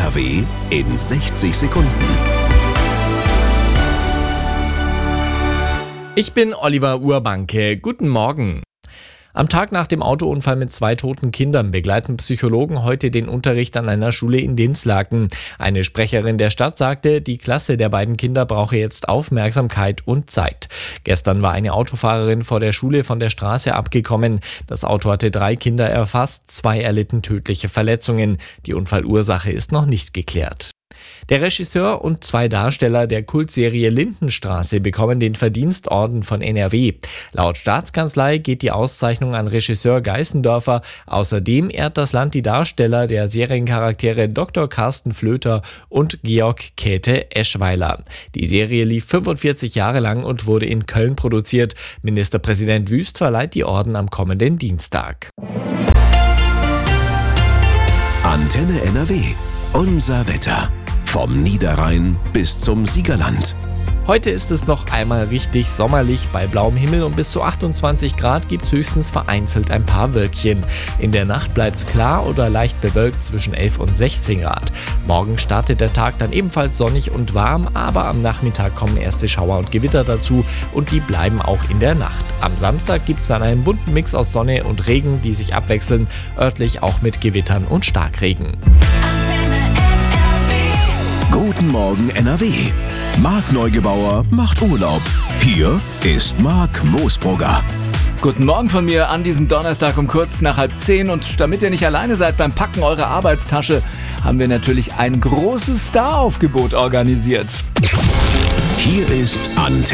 NRW in 60 Sekunden. Ich bin Oliver Urbanke. Guten Morgen. Am Tag nach dem Autounfall mit 2 toten Kindern begleiten Psychologen heute den Unterricht an einer Schule in Dinslaken. Eine Sprecherin der Stadt sagte, die Klasse der beiden Kinder brauche jetzt Aufmerksamkeit und Zeit. Gestern war eine Autofahrerin vor der Schule von der Straße abgekommen. Das Auto hatte 3 Kinder erfasst, 2 erlitten tödliche Verletzungen. Die Unfallursache ist noch nicht geklärt. Der Regisseur und 2 Darsteller der Kultserie Lindenstraße bekommen den Verdienstorden von NRW. Laut Staatskanzlei geht die Auszeichnung an Regisseur Geißendörfer. Außerdem ehrt das Land die Darsteller der Seriencharaktere Dr. Carsten Flöter und Georg Käthe Eschweiler. Die Serie lief 45 Jahre lang und wurde in Köln produziert. Ministerpräsident Wüst verleiht die Orden am kommenden Dienstag. Antenne NRW. Unser Wetter. Vom Niederrhein bis zum Siegerland. Heute ist es noch einmal richtig sommerlich bei blauem Himmel und bis zu 28 Grad gibt es höchstens vereinzelt ein paar Wölkchen. In der Nacht bleibt es klar oder leicht bewölkt zwischen 11 und 16 Grad. Morgen startet der Tag dann ebenfalls sonnig und warm, aber am Nachmittag kommen erste Schauer und Gewitter dazu und die bleiben auch in der Nacht. Am Samstag gibt es dann einen bunten Mix aus Sonne und Regen, die sich abwechseln, örtlich auch mit Gewittern und Starkregen. Guten Morgen NRW. Marc Neugebauer macht Urlaub. Hier ist Marc Moosbrugger. Guten Morgen von mir an diesem Donnerstag um kurz nach 9:30. Und damit ihr nicht alleine seid beim Packen eurer Arbeitstasche, haben wir natürlich ein großes Staraufgebot organisiert. Hier ist Antenne.